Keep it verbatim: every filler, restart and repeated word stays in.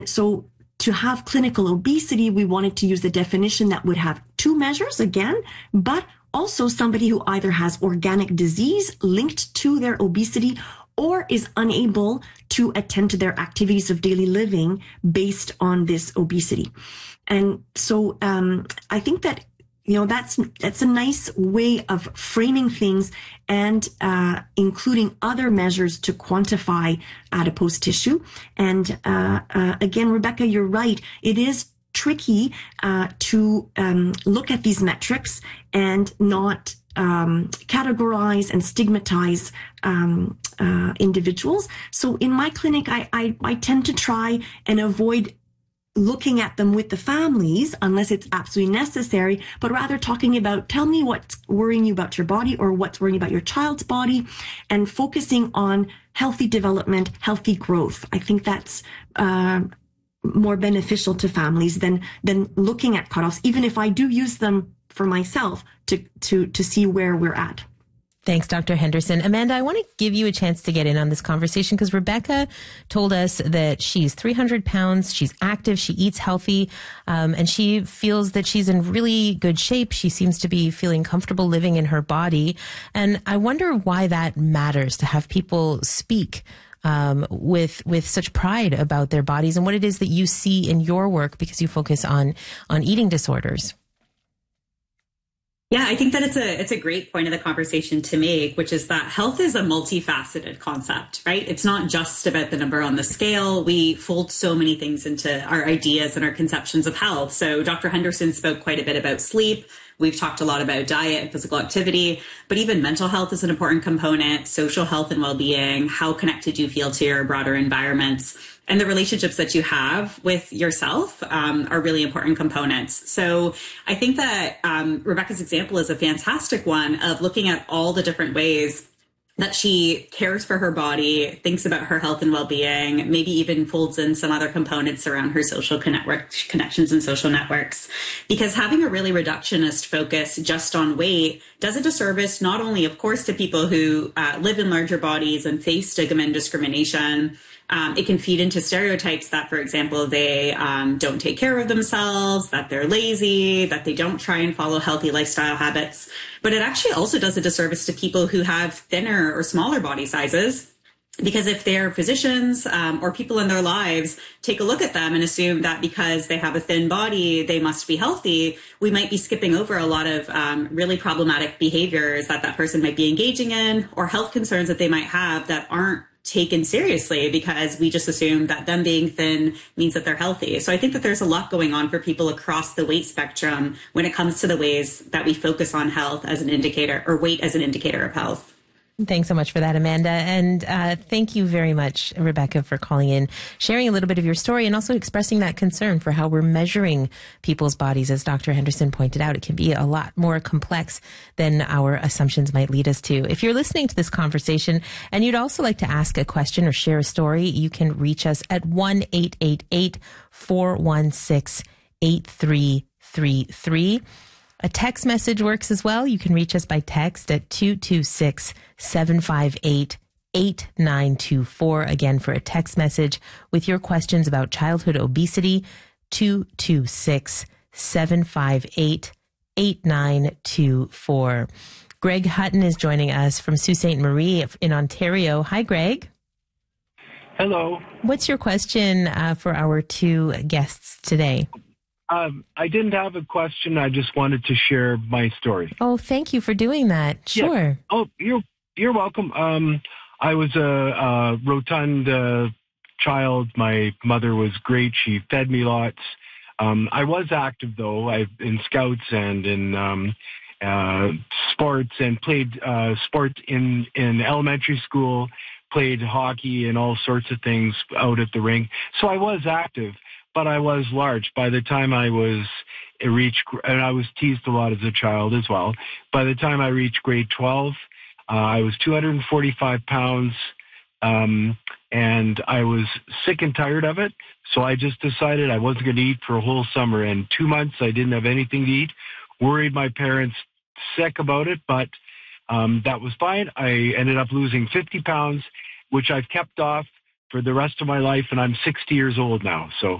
So to have clinical obesity, we wanted to use a definition that would have two measures again, but also somebody who either has organic disease linked to their obesity or is unable to attend to their activities of daily living based on this obesity. And so um, I think that, you know, that's that's a nice way of framing things and uh, including other measures to quantify adipose tissue. And uh, uh, again, Rebecca, you're right. It is tricky uh, to um, look at these metrics and not um, categorize and stigmatize um, uh, individuals. So in my clinic, I, I, I tend to try and avoid looking at them with the families unless it's absolutely necessary, but rather talking about, tell me what's worrying you about your body or what's worrying about your child's body, and focusing on healthy development, healthy growth. I think that's uh, more beneficial to families than than looking at cutoffs, even if I do use them for myself to to to see where we're at. Thanks, Doctor Henderson. Amanda, I want to give you a chance to get in on this conversation because Rebecca told us that she's three hundred pounds, she's active, she eats healthy, um, and she feels that she's in really good shape. She seems to be feeling comfortable living in her body. And I wonder why that matters to have people speak um, with with such pride about their bodies and what it is that you see in your work because you focus on on eating disorders. Yeah, I think that it's a it's a great point of the conversation to make, which is that health is a multifaceted concept, right? It's not just about the number on the scale. We fold so many things into our ideas and our conceptions of health. So Doctor Henderson spoke quite a bit about sleep. We've talked a lot about diet and physical activity, but even mental health is an important component, social health and well-being, how connected you feel to your broader environments. And the relationships that you have with yourself um, are really important components. So I think that um, Rebecca's example is a fantastic one of looking at all the different ways that she cares for her body, thinks about her health and well-being, maybe even folds in some other components around her social network connections and social networks. Because having a really reductionist focus just on weight does a disservice not only, of course, to people who uh, live in larger bodies and face stigma and discrimination. Um, it can feed into stereotypes that, for example, they um, don't take care of themselves, that they're lazy, that they don't try and follow healthy lifestyle habits. But it actually also does a disservice to people who have thinner or smaller body sizes. Because if their physicians um, or people in their lives take a look at them and assume that because they have a thin body, they must be healthy, we might be skipping over a lot of um, really problematic behaviors that that person might be engaging in or health concerns that they might have that aren't taken seriously because we just assume that them being thin means that they're healthy. So I think that there's a lot going on for people across the weight spectrum when it comes to the ways that we focus on health as an indicator or weight as an indicator of health. Thanks so much for that, Amanda. And uh, thank you very much, Rebecca, for calling in, sharing a little bit of your story and also expressing that concern for how we're measuring people's bodies. As Doctor Henderson pointed out, it can be a lot more complex than our assumptions might lead us to. If you're listening to this conversation and you'd also like to ask a question or share a story, you can reach us at one eight eight eight, four one six, eight three three three. A text message works as well. You can reach us by text at two two six, seven five eight, eight nine two four. Again, for a text message with your questions about childhood obesity, two two six, seven five eight, eight nine two four. Greg Hutton is joining us from Sault Ste. Marie in Ontario. Hi, Greg. Hello. What's your question uh, for our two guests today? Um, I didn't have a question. I just wanted to share my story. Oh, thank you for doing that. Sure. Yeah. Oh, you're you're welcome. Um, I was a, a rotund uh, child. My mother was great. She fed me lots. Um, I was active though. I in scouts and in um, uh, sports and played uh, sports in in elementary school. Played hockey and all sorts of things out at the rink. So I was active. But I was large. By the time I was reached, and I was teased a lot as a child as well. By the time I reached grade twelve, uh, I was two hundred forty-five pounds, um, and I was sick and tired of it. So I just decided I wasn't going to eat for a whole summer. And two months, I didn't have anything to eat. Worried my parents sick about it, but um, that was fine. I ended up losing fifty pounds, which I've kept off for the rest of my life, and I'm sixty years old now. So